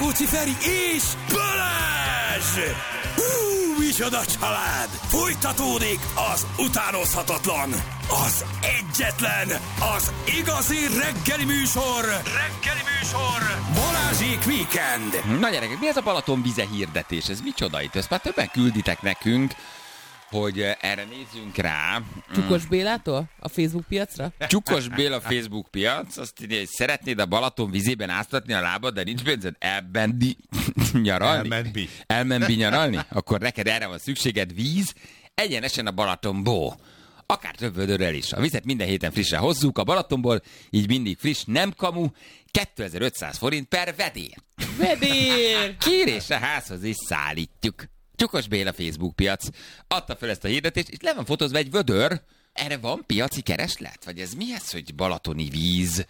Rákóczi Feri és Balázs! Micsoda család! Folytatódik az utánozhatatlan, az egyetlen, az igazi reggeli műsor! Balázsék Weekend! Na gyerekek, mi ez a Balaton vize hirdetés? Ez micsoda itt? Ezt már többen külditek nekünk, hogy erre nézzünk rá. Csukos Bélától? A Facebook piacra? Csukos Béla Facebook piac, azt írja, hogy szeretnéd a Balaton vizében áztatni a lábad, de nincs pénzed elmenni nyaralni? Elmenni nyaralni? Akkor neked erre van szükséged, víz, egyenesen a Balatonból. Akár több vödörrel is. A vizet minden héten frissen hozzuk a Balatonból, így mindig friss, nem kamu, 2500 forint per vedér. Vedér! Kérésre házhoz is szállítjuk. Csukos Béla Facebook piac adta fel ezt a hirdetést, és le van fotózva egy vödör. Erre van piaci kereslet? Vagy ez mi ez, hogy balatoni víz,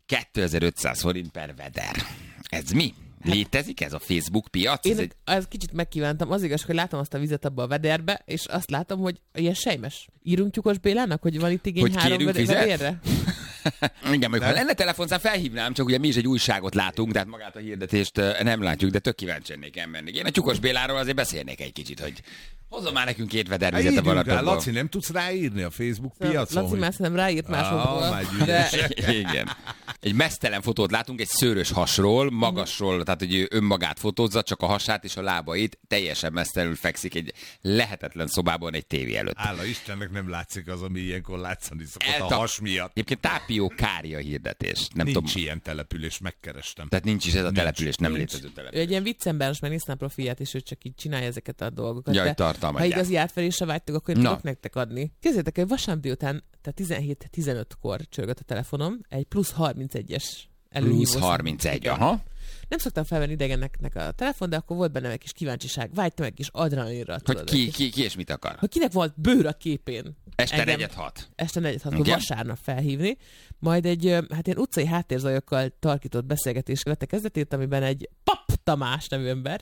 2500 forint per veder? Ez mi? Létezik ez a Facebook piac? Én ezt kicsit megkívántam. Az igaz, hogy látom azt a vizet abba a vederbe, és azt látom, hogy ilyen sejmes. Írunk Csukos Bélának, hogy van itt igény hogy 3 vedérre? Igen, ha lenne telefonszám, felhívnám, csak ugye mi is egy újságot látunk, tehát magát a hirdetést nem látjuk, de tök kíváncsi lennék elmenni. Én a Csukos Béláról azért beszélnék egy kicsit, hogy hozzon már nekünk 2 vedervizet a Balatonból. Laci, nem tudsz ráírni a Facebook piacon? Laci már szerintem ráírt másokból. Igen. Egy mesztelen fotót látunk, egy szőrös hasról, magasról, tehát hogy önmagát fotózza, csak a hasát és a lábait, teljesen mesztelenül fekszik egy lehetetlen szobában egy tévé előtt. Hála Istennek nem látszik az, ami ilyenkor látszani szokott a has miatt. Egyébként Tápió Kária hirdetés. Nem nincs tudom. ilyen település, megkerestem. Tehát nincs is ez a település, nem létező Ő település. egy ilyen viccember, most már néztem a profilját, és ő csak így csinálja ezeket a dolgokat. Jaj, de tartalmat ha gyárt. igazi átverésre vágytok, akkor én tudok nektek adni. Képzeljétek, hogy vasárnap délután, tehát 17-15-kor csörgött a telefonom, egy plusz 31-es előhívó. Plusz 31, aha. Nem szoktam felvenni idegeneknek a telefon, de akkor volt bennem egy kis kíváncsiság. Vágytam egy kis adrenalinra. Hogy ki és mit akar? Hogy kinek volt bőr a képén. Este engem 4-6. Este 4-6-kor vasárnap felhívni. Majd egy ilyen utcai háttérzajokkal tarkított beszélgetés vette kezdetét, amiben egy Pap Tamás nevű ember,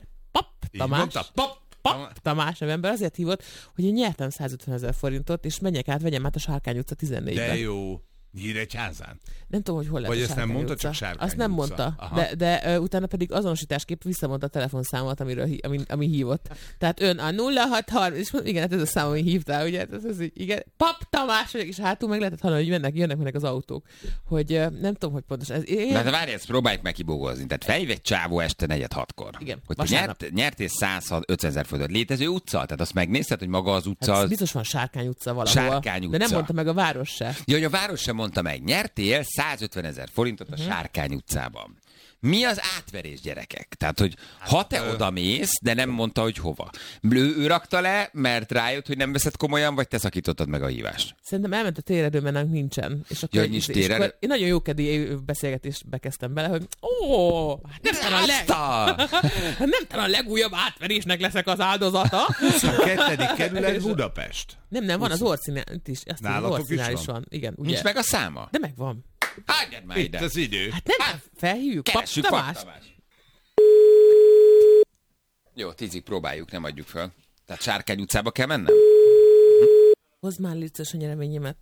Pap Tamás nevű ember azért hívott, hogy én nyertem 150 000 forintot, és menjek át, vegyem át a Sárkány utca 14-ben. De jó. Nyíregyházán? Nem tudom, hogy hol lett. Vagy a ezt nem mondta, utca. csak Sárkány Azt nem utca. mondta, de utána pedig azonosításképp visszamondta a telefonszámot, ami hívott. Tehát ön a 0630, és igen, hát ez a szám, ami hívtál, ugye? Ez igen. Pap Tamás vagyok, és hátul meg lehetett hallani, hogy jönnek az autók. Hogy nem tudom, hogy pontosan. De várj, ezt próbáljuk meg kibógozni. Tehát felhív egy csávó este 4-6-kor. Igen, hogy nyertél 150 000 forintot. Létező utca? Tehát azt megnézted, hogy maga az utca hát az... biztos van Sárkány utca valahol. Sárkány utca. De nem mondta meg a város se. Ja, hogy a város sem mondta meg. Nyertél 150 000 forintot a Sárkány utcában. Mi az átverés, gyerekek? Tehát, hogy ha te oda mész, de nem mondta, hogy hova. Ő rakta le, mert rájött, hogy nem veszed komolyan, vagy te szakítottad meg a hívást? Szerintem elment a téredő, mert nem nincsen. És akkor, Ja, nincs téredő. Én nagyon jókedély beszélgetést bekezdtem bele, hogy nem talán a legújabb átverésnek leszek az áldozata. 22. kerület Budapest. Nem, van az orszínál is. Nálatok is van. Igen, ugye? Nincs meg a száma? De megvan. Hagyjad már Itt ide. az idő. Hát nem, felhívjuk. Keressük Pap Pap Tamás. Tamás. Jó, 10-ig próbáljuk, nem adjuk fel. Tehát Sárkány utcába kell mennem? Hozd már létszős a nyereményemet.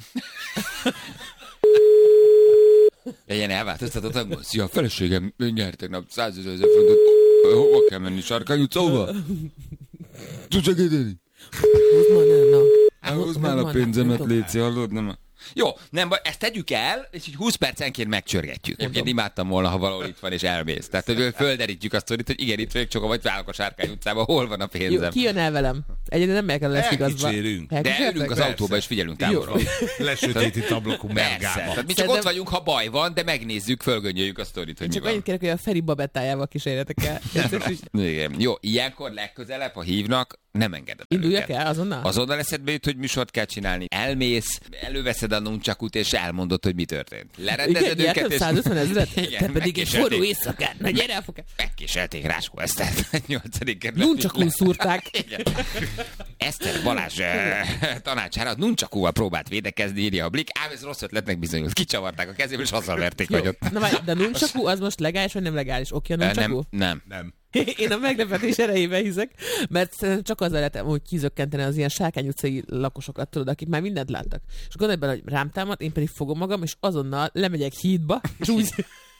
Ilyen elváltoztatottak. Szia, a feleségem nyert tegnap 100 000 forintot. Hova kell menni? Sárkány utcába? Tudsz segíteni? Hozd már el, na. Hozd már a pénzemet, léci, hallod? Nem. Jó, nem baj, ezt tegyük el, és így 20 percenként megcsörgetjük. Én imádtam volna, ha valahol itt van, és elmész. Tehát, hogy földerítjük azt, hogy igen, itt vagyok, csak vagy válok a Sárkány utcába, hol van a pénzem. Jó, ki jön el velem? Egyedül nem megyek el, lesz igazba. Elkicsérünk. De ülünk az autóba, és figyelünk távolról. Lesötétít ablakú Persze. mergába. Tehát mi csak ott vagyunk, ha baj van, de megnézzük, fölgöngyöljük a sztorit, hogy mi Csak van. annyit kérek, hogy a Feri babettájával kísérjetek el. Igen. Jó, ilyenkor legközelebb, ha hívnak, nem engeded el Induljak őket. el azonnal? Azonnal eszedbe jut, hogy műsort kell csinálni. Elmész, előveszed a nuncsakut, és elmondod, hogy mi történt. Lerendezed Igen, őket, és... 150 000, Igen, te pedig egy megkísérték. forró éjszakát, na gyere el fogja. Megkísérték Ráskó Esztert, 8. kerületi. Nuncsakún szúrták. Igen. Eszter Balázs tanácsára nuncsakúval próbált védekezni, írja a Blik, ám ez rossz ötletnek bizonyult. Kicsavarták a kezéből, és hazaverték vagyot. Na várj, de a nuncsakú az most legális, vagy nem legális? Oké, a nuncsakú? Nem. Én a meglepetés erejében hiszek, mert csak azzal lehet hogy kizökkenteni az ilyen Sárkány utcai lakosokat, tudod, akik már mindent láttak. És gondolj bele, hogy rám támad, én pedig fogom magam, és azonnal lemegyek hídba, és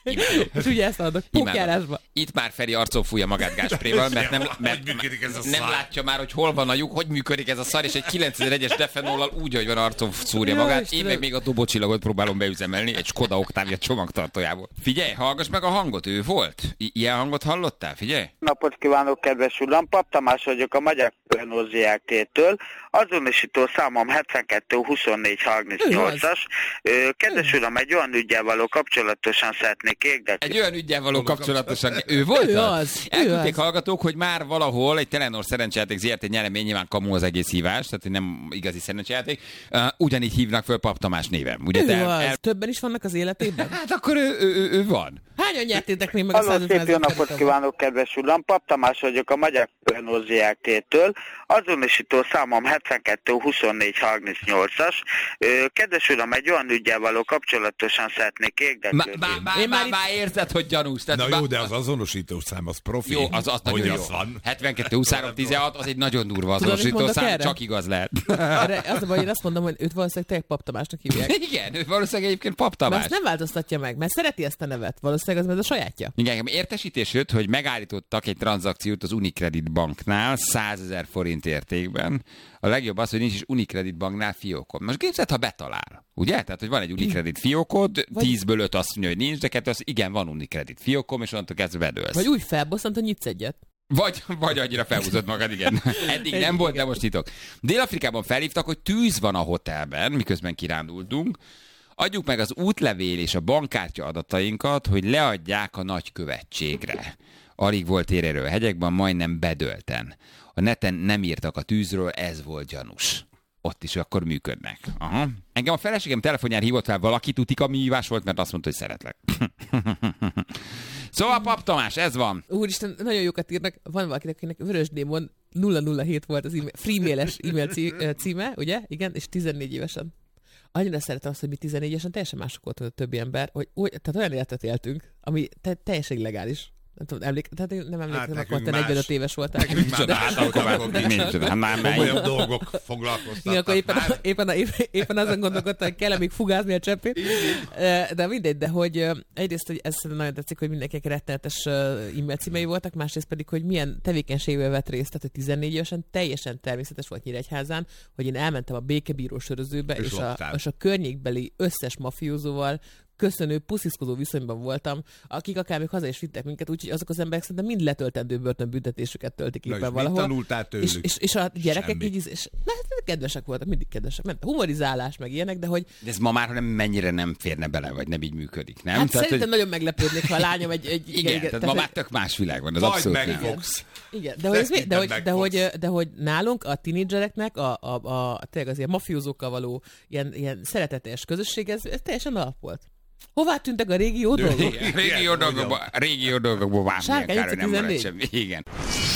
És ugye ezt adok pókjárásba. Itt már Feri arcon fújja magát gáspréval, mert nem látja már, hogy hol van a lyuk, hogy működik ez a szar, és egy 9001-es defenollal úgy, hogy van arcon szúrja magát. Én meg még a dobócsillagot próbálom beüzemelni egy Skoda Octavia csomagtartójából. Figyelj, hallgass meg a hangot, ő volt? Ilyen hangot hallottál? Figyelj! Napot kívánok, kedves uram! Pap Tamás vagyok a Magyar Renault ZRT-től. Azonosító számom 72 24 38-as. Kedves uram, egy olyan üggyel való kapcsolatosan szeretnék érdekli. Egy olyan üggyel való kapcsolatosan. Ő volt ő az? az. Elküldték hallgatók, hogy már valahol egy Telenor szerencsejáték ZRT nyeremény, nyilván kamu az egész hívás, tehát nem igazi szerencsejáték. Ugyanígy hívnak föl Pap Tamás néven. Ugye ő az. Többen is vannak az életében? Hát akkor ő van. Hányan nyertétek még meg a 150 000 szép jó napot kívánok, kedves uram! Pap Tamás vagyok a Magyar Renault ZRT-től. Azonosító számom 72 24 38-as. Kedves uram, egy olyan üggyel való kapcsolatosan szeretnék érdeklődni. Én már érzed, hogy gyanús. Na jó, de az azonosító szám az profi. Jó, az nagyon jó. Van. 72 23 16 az egy nagyon durva azonosító szám, csak igaz lehet. Az a baj, én azt mondom, hogy őt valószínűleg tényleg Pap Tamásnak hívják. Igen, ő valószínűleg egyébként Pap Tamás. Mert ezt nem változtatja meg, mert szereti ezt a nevet. Valószínűleg az a sajátja. Igen, értesítés jött, hogy megállítottak egy tranzakciót az Unicredit Banknál 100 000 forint értékben. A legjobb az, hogy nincs is Unicredit Banknál fiókod. Most képzeld, ha betalál. Ugye? Tehát, hogy van egy Unicredit fiókod, 10-ből 5 azt mondja, hogy nincs, de 2 az igen, van Unicredit fiókom, és onnantól kezdve bedőlsz. Vagy úgy felbosszant, hogy nyitsz egyet. Vagy annyira felhúzott magad, igen. Eddig nem volt, de most nyitok. Dél-Afrikában felhívtak, hogy tűz van a hotelben, miközben kirándultunk. Adjuk meg az útlevél és a bankkártya adatainkat, hogy leadják a nagykövetségre. Alig volt érérő a hegyekben, majdnem bedölten. A neten nem írtak a tűzről, ez volt gyanús. Ott is akkor működnek. Aha. Engem a feleségem telefonján hívott fel valaki, tudik, ami hívás volt, mert azt mondta, hogy szeretlek. Szóval Pap Tamás, ez van. Úristen, nagyon jókat írnak. Van valakinek, akinek Vörös Démon 007 volt az freemail-es e-mail címe, ugye? Igen, és 14 évesen. Annyira szeretem azt, hogy mi 14 évesen teljesen mások volt, hogy a többi ember, hogy tehát olyan életet éltünk, ami teljesen illegális. Nem tudom, nem emlékszem, akkor te 45 éves voltál. Nekünk már komolyabb dolgok foglalkoztatnak. Akkor éppen azon gondolkodtam, hogy kell-e még fugázni a cseppét. De mindegy, de hogy egyrészt, hogy ez nagyon tetszik, hogy mindenkinek rettenetes e-mail címei voltak, másrészt pedig, hogy milyen tevékenységben vett részt, tehát hogy 14 évesen teljesen természetes volt Nyíregyházán, hogy én elmentem a békebíró sörözőbe, és a környékbeli összes mafiózóval köszönő, pusziszkozó viszonyban voltam, akik akár még haza is vittek minket, úgyhogy azok az emberek szerintem mind letöltendő börtönbüntetésüket töltik éppen valahol. Tanultál tőlük? És a gyerekek így, és kedvesek voltak, mindig kedvesek. Humorizálás, meg ilyenek, de hogy... De ez ma már mennyire nem férne bele, vagy nem így működik, nem? Hát tehát, szerintem nagyon meglepődnék, ha a lányom egy igen, tehát ma már tök más világ van, az abszolút megfogsz. Igen, de hogy nálunk a tínédzsereknek tényleg az ilyen mafiózókkal való ilyen szeretetes közösség, ez teljesen alap volt. Hová tűntek a régió dolgok? Régió dolgokból bármilyen kár, hogy nem marad semmi. Igen.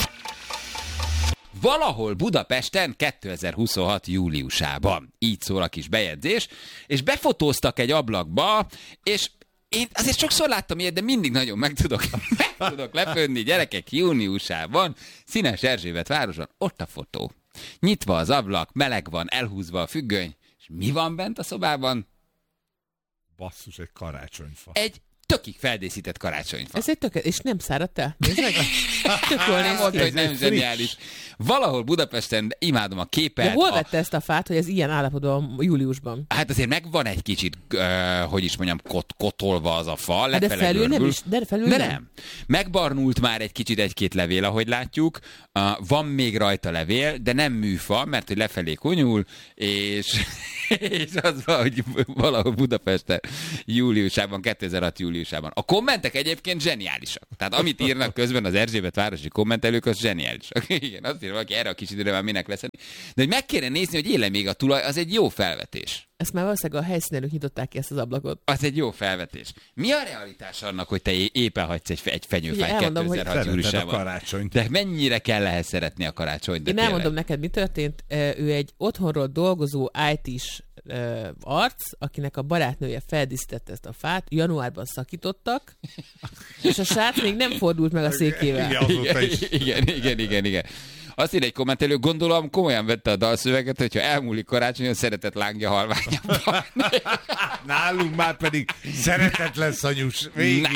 Valahol Budapesten 2026. júliusában. Így szól a kis bejegyzés, és befotóztak egy ablakba, és én azért sokszor láttam ilyet, de mindig nagyon meg tudok lepődni, gyerekek, júniusában, Színes Erzsébet városon, ott a fotó. Nyitva az ablak, meleg van, elhúzva a függöny, és mi van bent a szobában? Basszus, egy karácsonyfa. Egy tökig feldészített karácsonyfa. Ez egy és nem száradt el? Nézd meg! Tök jól néz ki. Hogy nem zseniális. Valahol Budapesten imádom a képet. De hol vette ezt a fát, hogy ez ilyen állapotban júliusban? Hát azért megvan egy kicsit, hogy is mondjam, kotolva az a fa. De felül nem is. De felül nem. Megbarnult már egy kicsit egy-két levél, ahogy látjuk. Van még rajta levél, de nem műfa, mert hogy lefelé konyul, és az van, hogy valahol Budapesten júliusában, 2006 júliusában. A kommentek egyébként zseniálisak. Tehát amit írnak közben az Erzsébet városi kommentelők, az zseniálisak. Igen, azt írja valaki, erre a kis időre már minek lesz. De hogy meg kéne nézni, hogy éle még a tulaj, az egy jó felvetés. Ezt már valószínűleg a helyszínelők nyitották ki ezt az ablakot. Az egy jó felvetés. Mi a realitás annak, hogy te éppen hagysz egy fenyőfát 2006 júliusában? De mennyire kell ehhez szeretni a karácsonyt? Én elmondom neked, mi történt. Ő egy otthonról dolgozó IT-s arc, akinek a barátnője feldíszítette ezt a fát, januárban szakítottak, és a srác még nem fordult meg a székével. Igen. Azt írja egy kommentelő, gondolom komolyan vette a dalszöveget, hogyha elmúlik karácsonyon, szeretett lángja halványabban. Nálunk már pedig szeretet lesz anyus.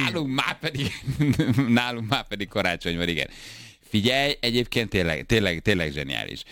Nálunk már pedig karácsony van, igen. Figyelj, egyébként tényleg zseniális.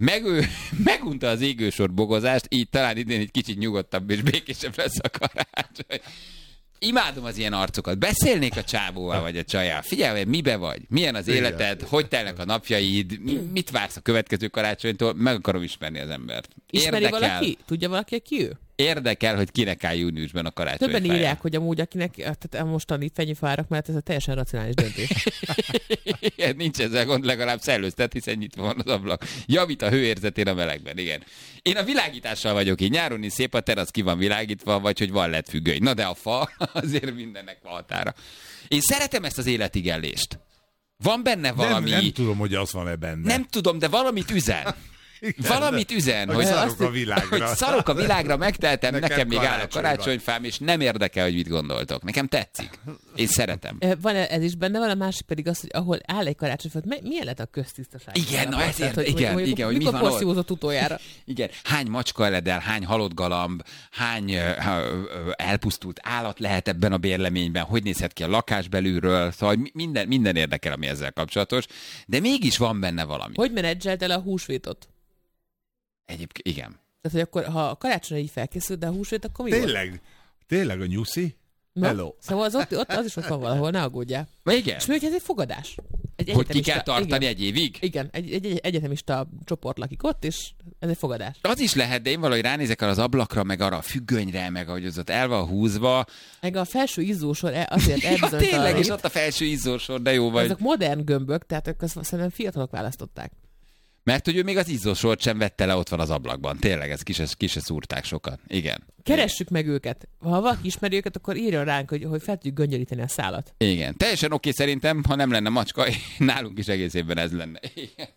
Megunta az égősor bogozást, így talán idén egy kicsit nyugodtabb és békésebb lesz a karácsony. Imádom az ilyen arcokat. Beszélnék a csávóval vagy a csajjal. Figyelj, hogy mibe vagy, milyen az életed, hogy telnek a napjaid, mit vársz a következő karácsonytól, meg akarom ismerni az embert. Ismeri valaki? Tudja valaki, ki ő? Érdekel, hogy kinek áll júniusban a karácsony. Többen írják, hogy amúgy akinek, tehát a mostani fenyőfárak mellett ez a teljesen racionális döntés. Igen, nincs ezzel gond, legalább szellőztet, hiszen nyitva van az ablak. Javít a hőérzetén a melegben, igen. Én a világítással vagyok így. Nyáron is szép a terasz, ki van világítva, vagy hogy van lett függöny. Na de a fa azért mindennek van határa. Én szeretem ezt az életigellést. Van benne valami... Nem tudom, hogy az van-e benne. Nem tudom, de valamit üzen. Igen, valamit üzen, hogy szarok a világra. Hogy szarok a világra, megteltem, nekem még áll a karácsonyfám, és nem érdekel, hogy mit gondoltok. Nekem tetszik. Én szeretem. Van ez is benne, van a másik pedig az, hogy ahol áll egy karácsonyfa, milyen lett a köztisztaság? Igen, na ezért, igen, hogy mi mikor van porszívózott utoljára? Igen, hány macska eledel, hány halott galamb, hány elpusztult állat lehet ebben a bérleményben, hogy nézhet ki a lakás belülről, szóval minden érdekel, ami ezzel kapcsolatos, de mégis van benne valami. Hogy menedzselt el a húsvétot? Egyébként igen. Tehát, hogy akkor, ha a karácsonyra így felkészült, de a húsvét, akkor mi volt? Tényleg a nyuszi? No. Hello. Szóval az is ott van valahol, ne aggódjál. Igen. És mi, hogy ez egy fogadás? Hogy ki kell tartani egy évig? Igen, egy egyetemista csoport lakik ott, és ez egy fogadás. Az is lehet, de én valahogy ránézek arra az ablakra, meg arra a függönyre, meg ahogy az ott el van húzva. Meg a felső izzósor azért elbizonytalan. Ja, tényleg, és ott a felső izzósor, de jó vagy. Ezek modern gömbök, tehát ők szerintem fiatalok választották. Mert hogy ő még az izzósort sem vette le, ott van az ablakban. Tényleg, ez ki se szúrták sokan. Igen. Keressük meg őket. Ha valaki ismeri őket, akkor írjon ránk, hogy fel tudjuk göngyölíteni a szálat. Igen. Teljesen oké szerintem, ha nem lenne macska, nálunk is egész évben ez lenne. Igen.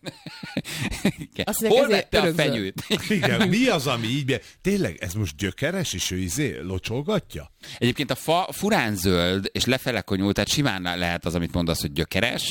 Hol vette a fenyőt? Igen, mi az, ami így... Tényleg, ez most gyökeres, és ő locsolgatja? Egyébként a fa furán zöld, és lefele konyult, tehát simán lehet az, amit mondasz, hogy gyökeres,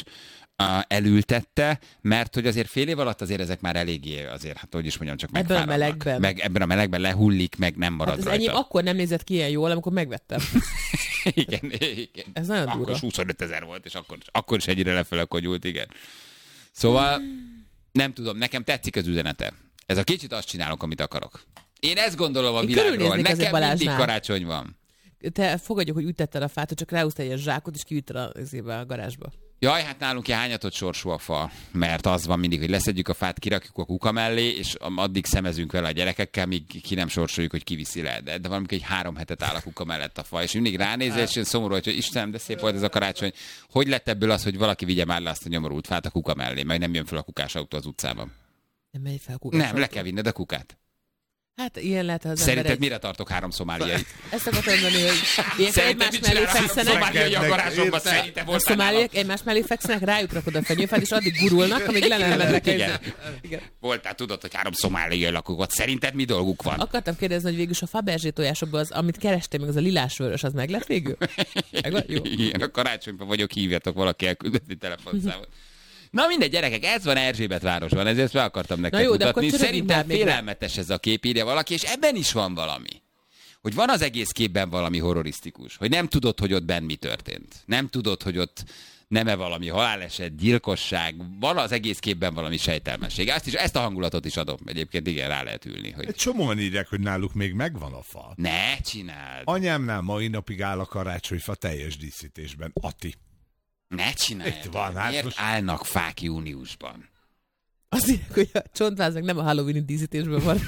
elültette, mert hogy azért fél év alatt azért ezek már eléggé azért, hát hogy is mondjam, csak megfáradnak. Ebben a melegben lehullik, meg nem marad hát rajta. Enyém akkor nem nézett ki ilyen jól, amikor megvettem. igen. Ez nagyon durva. Akkor 25 000 volt, és akkor is egyre lefele konyult, igen. Szóval nem tudom, nekem tetszik az üzenete. Ez a kicsit azt csinálok, amit akarok. Én ezt gondolom a világról. Nekem mindig karácsony van. Te fogadjuk, hogy úgy tetted a fát, hogy csak ráhúztál egy zsákot, és kivitted a garázsba. Jaj, hát nálunk ilyen hányatott sorsú a fa, mert az van mindig, hogy leszedjük a fát, kirakjuk a kuka mellé, és addig szemezünk vele a gyerekekkel, míg ki nem sorsoljuk, hogy kiviszi le. De valamikor egy 3 hetet áll a kuka mellett a fa, és mindig ránézel, és szomorú, hogy Istenem, de szép volt ez a karácsony. Hogy lett ebből az, hogy valaki vigye már le azt a nyomorult fát a kuka mellé, majd nem jön fel a kukás autó az utcában? Nem megy fel a kukás autó? Nem, le kell vinned a kukát. Hát ilyen lehet az Szerinted ember mire tartok 3 szomáliait? Ezt akartam mondani, hogy ilyenkor egymás mellé fekszenek. Szomáliai a garázsomba szerintem a szomáliak egymás mellé fekszenek, rájuk rakod a fenyőfát, és addig gurulnak, amíg le nem mennek. Igen. Voltál, tudod, hogy 3 szomáliai lakók ott. Szerinted mi dolguk van? Akartam kérdezni, hogy végülis a Fabergé tojásokban az, amit kerestél, meg az a lilás-vörös, az meg lett végül? Jó. Igen, a karácsonyban vagyok, hívjatok valaki elküldeti telefonszámot. Na mindegy, gyerekek, ez van Erzsébetvárosban, ezért fel akartam nektek mutatni. Szerintem félelmetes ez a kép, írja valaki, és ebben is van valami. Hogy van az egész képben valami horrorisztikus. Hogy nem tudod, hogy ott benn mi történt. Nem tudod, hogy ott nem-e valami haláleset, gyilkosság. Van az egész képben valami sejtelmesség. Ezt a hangulatot is adom. Egyébként igen, rá lehet ülni. Hogy... Egy csomóan írják, hogy náluk még megvan a fa. Ne csináld! Anyámnál mai napig áll a karácsonyfa teljes díszítésben. Ati. Ne csinálj! Hát miért állnak fák júniusban? Azt írják, hogy a csontváz meg nem a Halloween-i díszítésben van.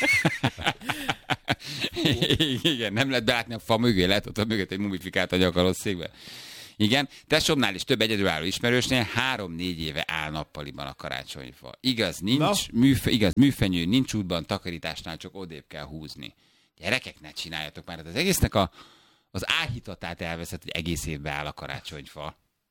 Igen, nem lehet belátni a fa mögé, lehet ott a mögött egy mumifikált anyag a rossz székbe. Igen, tesómnál is több egyedülálló ismerősnél 3-4 éve áll nappaliban a karácsonyfa. Igaz, nincs műfenyő, nincs útban, takarításnál csak odébb kell húzni. Gyerekek, ne csináljatok már, az egésznek az áhítatát elveszett, hogy egész évben áll a karácsonyfa.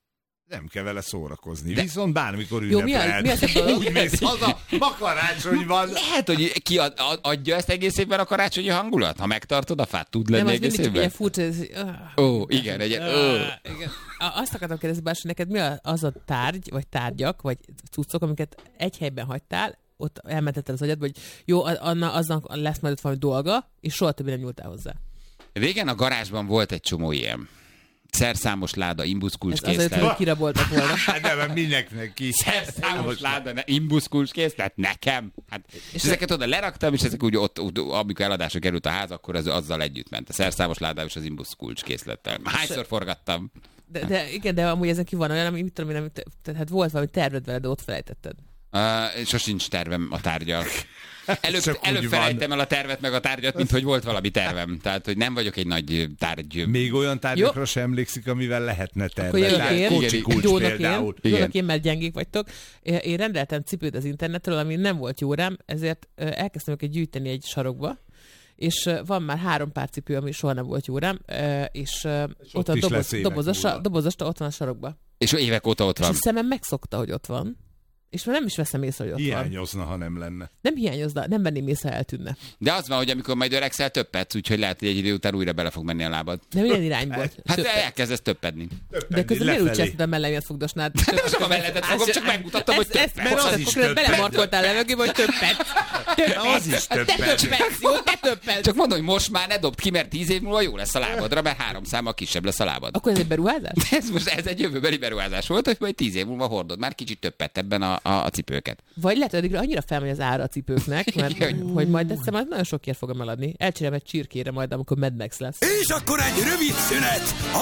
Nem kell vele szórakozni. De... Viszont bármikor Jó, mi az úgy mész haza, ma karácsony van. Lehet, hogy ki adja ezt egész évben a karácsonyi hangulat? Ha megtartod a fát, tud lenni egész évben? Ilyen furcsa, igen. Igen. Azt akartam kérdezni, Bárs, neked mi az a tárgy, vagy tárgyak, vagy cuccok, amiket egy helyben hagytál, ott elmentetted az agyadba, hogy jó, aznak lesz majd ott valami dolga, és soha többé nem nyúltál hozzá. Régen a garázsban volt egy csomó ilyen. Szerszámos láda, imbuszkulcskészlet. Azért, hogy kiraboltak volna. De mert mindenkinek ki. Szerszámos láda, imbuszkulcskészlet, nekem. Hát, és ezeket oda leraktam, és ezek úgy ott, amikor eladásra került a ház, akkor azzal együtt ment. A szerszámos láda és az imbuszkulcskészlettel. Hányszor forgattam. De igen, de amúgy ezen ki van olyan, amit tudom én, tehát volt valami terved vele, de ott felejtetted. Sosincs tervem a tárgyal. Előbb felejtem el a tervet meg a tárgyat, mint hogy volt valami tervem. Tehát, hogy nem vagyok egy nagy tárgy. Még olyan tárgyakra sem emlékszik, amivel lehetne tervezni. Jónak én, mert gyengék vagytok. Én rendeltem cipőt az internetről, ami nem volt jó rám, ezért elkezdtem őket gyűjteni egy sarokba. És van már 3 pár cipő, ami soha nem volt jó rám, és ott a dobozosra ott van a sarokba. És évek óta ott van. És a szemem megszokta, hogy ott van. És már nem is veszem észre, hogy ott hiányozna, ha nem lenne. Nem hiányozna, nem venném észre, eltűnne. De az van, hogy amikor majd öregszel, többet, úgyhogy lehet, hogy egy idő után újra bele fog menni a lábad. De milyen irányból? Hát elkezdesz többedni. De közben miért úgy csinálsz, hogy a mellemet fogdosnád? Csak a melledet fogom, csak megmutattam, hogy többet. Mert az is többet. Belemarkoltál levegőbe, hogy többet. Az is többet. Te többet. Csak mondom, hogy most már ne dobd ki, mert 10 év múlva jó lesz a lábadra, mert 3 számmal kisebb lesz a lábad. Akkor ez egy beruházás? Ez egy jövőbeli beruházás volt, hogy majd 10 év múlva hordod már kicsit többet ebben a cipőket. Vagy lehet, hogy addigra annyira felmegy az ára a cipőknek, mert hogy majd egyszer majd nagyon sokért fogom eladni. Elcserélem egy csirkére majd, amikor Mad Max lesz. És akkor egy rövid szünet.